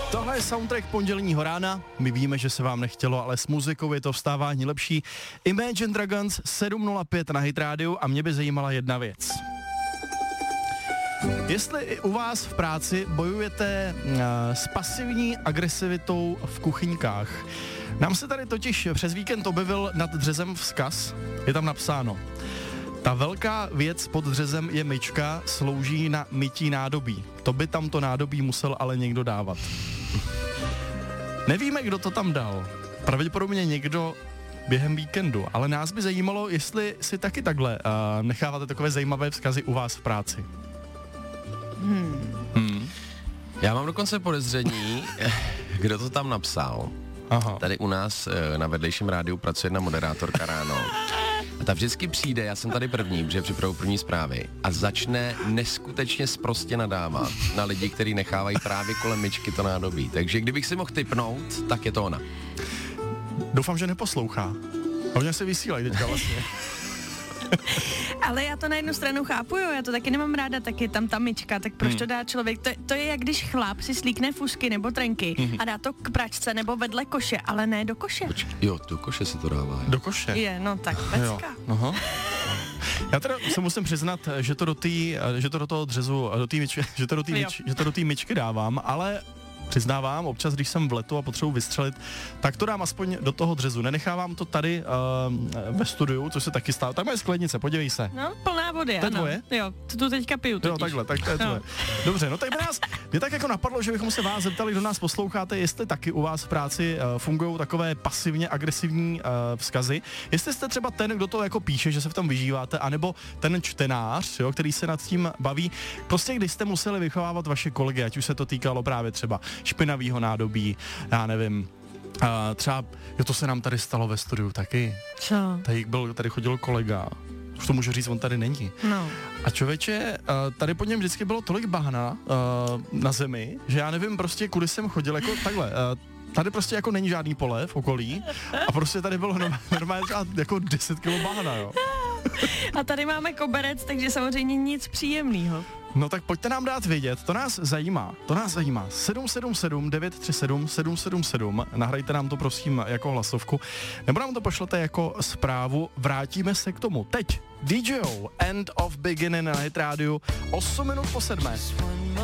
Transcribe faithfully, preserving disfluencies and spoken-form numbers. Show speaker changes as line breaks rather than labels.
Tohle je soundtrack pondělního rána. My víme, že se vám nechtělo, ale s muzikou je to vstávání lepší. Imagine Dragons sedm nula pět na Hit Radio a mě by zajímala jedna věc. Jestli i u vás v práci bojujete uh, s pasivní agresivitou v kuchyňkách. Nám se tady totiž přes víkend objevil nad dřezem vzkaz. Je tam napsáno: ta velká věc pod dřezem je myčka, slouží na mytí nádobí. To by tam to nádobí musel ale někdo dávat. Nevíme, kdo to tam dal. Pravděpodobně někdo během víkendu, ale nás by zajímalo, jestli si taky takhle uh, necháváte takové zajímavé vzkazy u vás v práci.
Hmm.
Hmm. Já mám dokonce podezření, kdo to tam napsal.
Aha.
Tady u nás na vedlejším rádiu pracuje jedna moderátorka ráno. A ta vždycky přijde, já jsem tady první, protože připravuji první zprávy, a začne neskutečně sprostě nadávat na lidi, kteří nechávají právě kolem myčky to nádobí. Takže kdybych si mohl tipnout, tak je to ona.
Doufám, že neposlouchá. A oni se vysílají teďka vlastně.
Ale já to na jednu stranu chápu, jo, já to taky nemám ráda, tak je tam ta myčka, tak proč hmm. to dá člověk? To, to je jak když chlap si slíkne fusky nebo trenky hmm. a dá to k pračce nebo vedle koše, ale ne do koše.
Počkej, jo, do koše se to dává. Jo.
Do koše?
Je, no tak pecka.
Aha. Já teda se musím přiznat, že to do tý, že to do toho dřezu, do tý myčky, že to do tý myč, že to do tý myčky dávám, ale přiznávám, občas, když jsem v letu a potřebuji vystřelit, tak to dám aspoň do toho dřezu. Nenechávám to tady uh, ve studiu, což se taky stává. Tak moje sklednice, podívej se.
No, plná vody,
to
ano.
Tvoje?
Jo, to tu teďka piju totiž.
Jo, takhle, tak to je tvoje. No. Dobře, no tak by nás, mě tak jako napadlo, že bychom se vás zeptali, kdo nás posloucháte, jestli taky u vás v práci uh, fungují takové pasivně agresivní uh, vzkazy. Jestli jste třeba ten, kdo to jako píše, že se v tom vyžíváte, anebo ten čtenář, jo, který se nad tím baví. Prostě když jste museli vychovávat vaše kolegy, ať už se to týkalo právě třeba špinavýho nádobí, já nevím, uh, třeba, jo, to se nám tady stalo ve studiu taky.
Co?
Tady byl, tady chodil kolega, už to můžu říct, on tady není.
No.
A člověče, uh, tady pod něm vždycky bylo tolik bahna uh, na zemi, že já nevím prostě, kudy jsem chodil, jako takhle, uh, tady prostě jako není žádný pole v okolí a prostě tady bylo normálně třeba jako deset kilo bahna, jo.
A tady máme koberec, takže samozřejmě nic příjemného.
No tak pojďte nám dát vědět, to nás zajímá, to nás zajímá. sedm sedm sedm devět tři sedm sedm sedm sedm, nahrajte nám to prosím jako hlasovku, nebo nám to pošlete jako zprávu, vrátíme se k tomu. Teď D J O, End of Beginning na Hit Radio, osm minut po sedmé.